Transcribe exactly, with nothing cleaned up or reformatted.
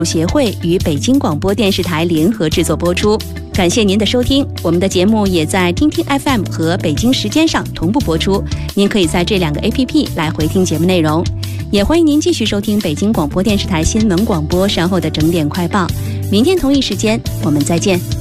协会与北京广播电视台联合制作播出。感谢您的收听，我们的节目也在听听 F M 和北京时间上同步播出，您可以在这两个 A P P 来回听节目内容。也欢迎您继续收听北京广播电视台新闻广播稍后的整点快报。明天同一时间我们再见。